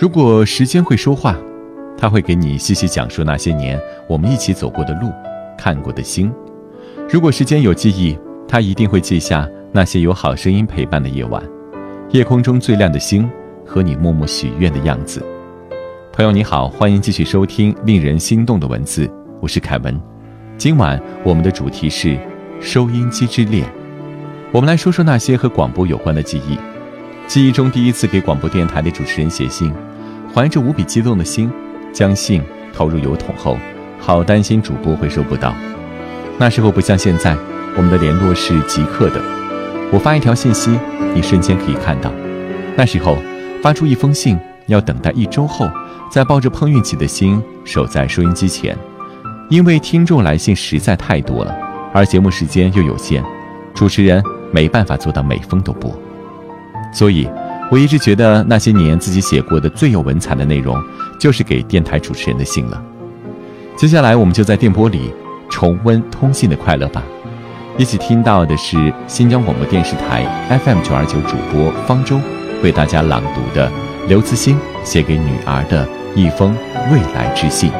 如果时间会说话，它会给你细细讲述那些年我们一起走过的路，看过的星。如果时间有记忆，它一定会记下那些有好声音陪伴的夜晚，夜空中最亮的星和你默默许愿的样子。朋友你好，欢迎继续收听令人心动的文字，我是凯文。今晚我们的主题是收音机之恋。我们来说说那些和广播有关的记忆。记忆中第一次给广播电台的主持人写信，怀着无比激动的心将信投入邮筒后，好担心主播会收不到。那时候不像现在，我们的联络是即刻的，我发一条信息，你瞬间可以看到。那时候发出一封信要等待1周后，再抱着碰运气的心守在收音机前。因为听众来信实在太多了，而节目时间又有限，主持人没办法做到每封都播。所以我一直觉得那些年自己写过的最有文采的内容，就是给电台主持人的信了。接下来我们就在电波里重温通信的快乐吧。一起听到的是新疆广播电视台 FM929 主播方舟为大家朗读的刘慈欣写给女儿的一封未来之信。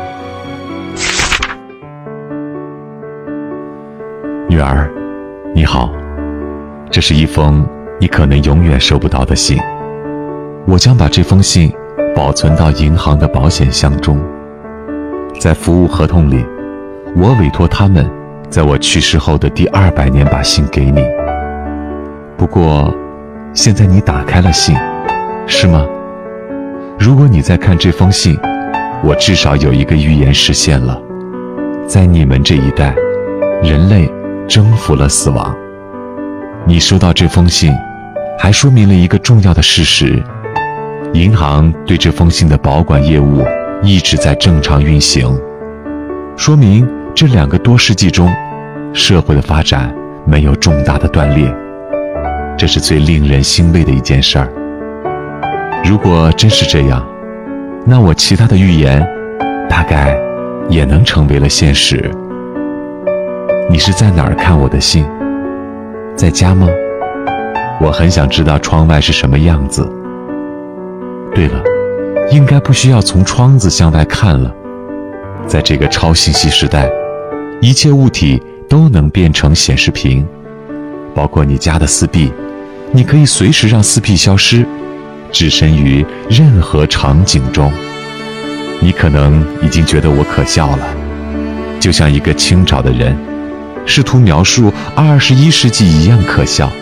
女儿，你好，这是一封你可能永远收不到的信。我将把这封信保存到银行的保险箱中，在服务合同里，我委托他们在我去世后的第200年把信给你。不过现在你打开了信，是吗？如果你在看这封信，我至少有一个预言实现了。在你们这一代，人类征服了死亡。你收到这封信还说明了一个重要的事实，银行对这封信的保管业务一直在正常运行，说明这2个多世纪中社会的发展没有重大的断裂，这是最令人欣慰的一件事儿。如果真是这样，那我其他的预言大概也能成为了现实。你是在哪儿看我的信？在家吗？我很想知道窗外是什么样子。对了，应该不需要从窗子向外看了。在这个超信息时代，一切物体都能变成显示屏，包括你家的4壁，你可以随时让4壁消失，置身于任何场景中。你可能已经觉得我可笑了，就像一个清朝的人试图描述21世纪一样可笑。